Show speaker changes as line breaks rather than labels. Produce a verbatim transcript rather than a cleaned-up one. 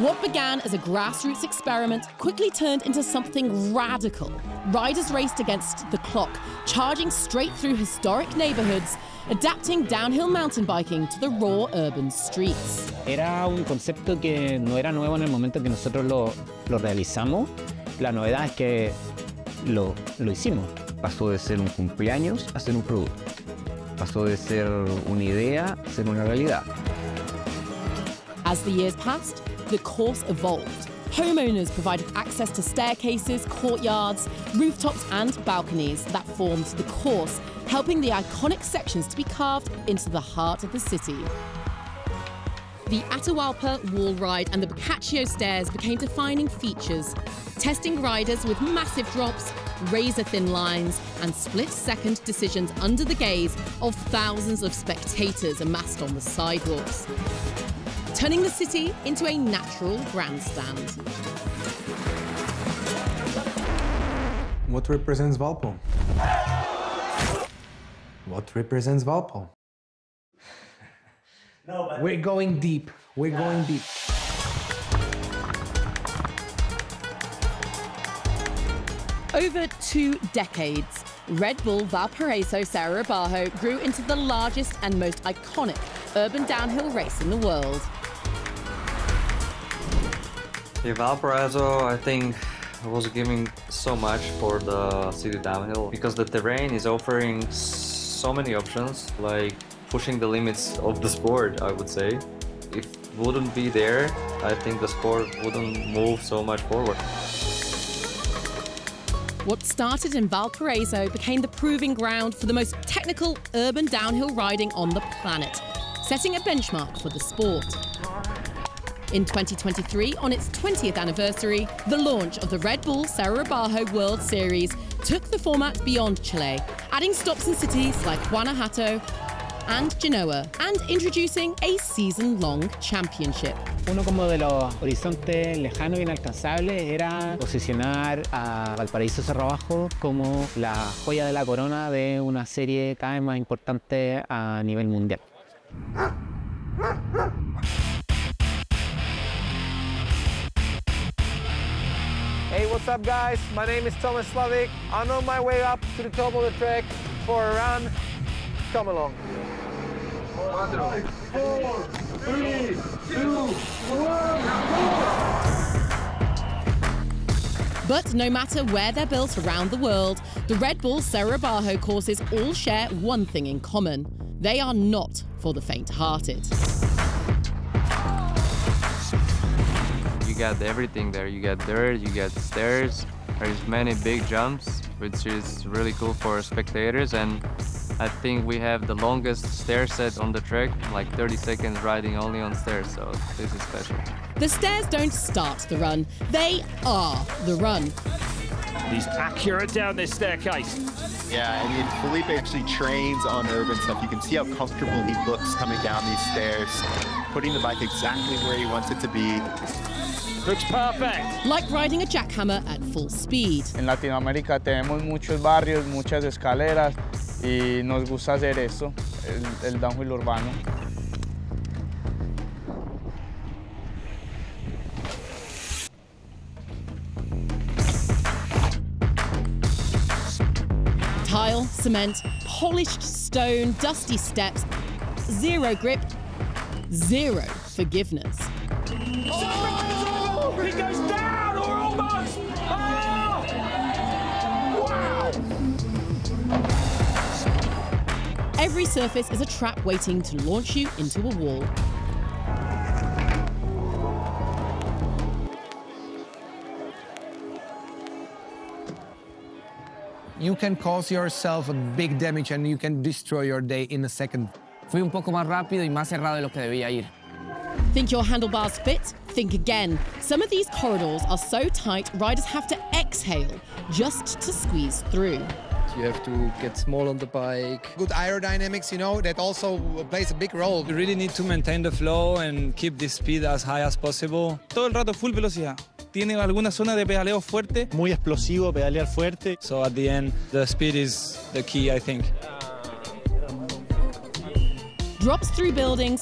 What began as a grassroots experiment quickly turned into something radical. Riders raced against the clock, charging straight through historic neighborhoods, adapting downhill mountain biking to the raw urban streets.
Era un concepto que no era nuevo en el momento que nosotros lo, lo realizamos. La novedad es que lo, lo hicimos. Pasó de ser un cumpleaños a ser un producto. Pasó de ser una idea a ser una realidad.
As the years passed, the course evolved. Homeowners provided access to staircases, courtyards, rooftops and balconies that formed the course, helping the iconic sections to be carved into the heart of the city. The Atahualpa wall ride and the Boccaccio stairs became defining features, testing riders with massive drops, razor-thin lines and split-second decisions under the gaze of thousands of spectators amassed on the sidewalks, turning the city into a natural grandstand.
What represents Valpo? What represents Valpo?
No, but
We're going deep. We're yeah. going deep.
Over two decades, Red Bull Valparaiso Serra Bajo grew into the largest and most iconic urban downhill race in the world.
Yeah, Valparaiso, I think, was giving so much for the city downhill because the terrain is offering so many options, like pushing the limits of the sport, I would say. If it wouldn't be there, I think the sport wouldn't move so much forward.
What started in Valparaiso became the proving ground for the most technical urban downhill riding on the planet, setting a benchmark for the sport. In twenty twenty-three, on its twentieth anniversary, the launch of the Red Bull Serra Bajo World Series took the format beyond Chile, adding stops in cities like Guanajuato and Genoa, and introducing a season-long championship.
Uno como de los horizontes lejanos y inalcanzables era posicionar a Valparaíso Cerro Bajo como la joya de la corona de una serie cada vez más importante a nivel mundial.
Hey, what's up guys? My name is Thomas Slavik. I'm on my way up to the top of the trek for a run. Come along.
Five, four, three, two, one, go!
But no matter where they're built around the world, the Red Bull Serra Bajo courses all share one thing in common. They are not for the faint-hearted.
You got everything there. You got dirt, you got stairs, there's many big jumps, which is really cool for spectators, and I think we have the longest stair set on the track, like thirty seconds riding only on stairs, so this is special.
The stairs don't start the run, they are the run.
He's accurate down this staircase.
Yeah, I mean, Felipe actually trains on urban stuff. You can see how comfortable he looks coming down these stairs, putting the bike exactly where he wants it to be.
Looks perfect.
Like riding a jackhammer at full speed.
En Latinoamérica tenemos muchos barrios, muchas escaleras y nos gusta hacer eso, el, el downhill urbano.
Tile, cement, polished stone, dusty steps, zero grip, zero forgiveness.
Oh! He goes down, or almost! Oh! Wow!
Every surface is a trap waiting to launch you into a wall.
You can cause yourself a big damage and you can destroy your day in a second.
Fui un poco más rápido y más cerrado de lo que debía ir.
Think your handlebars fit? Think again. Some of these corridors are so tight, riders have to exhale just to squeeze through.
You have to get small on the bike.
Good aerodynamics, you know, that also plays a big role.
You really need to maintain the flow and keep the speed as high as possible.
Todo el rato full velocidad. Tiene alguna zona de pedaleo fuerte.
Muy explosivo, pedalear fuerte.
So at the end, the speed is the key, I think.
Drops through buildings,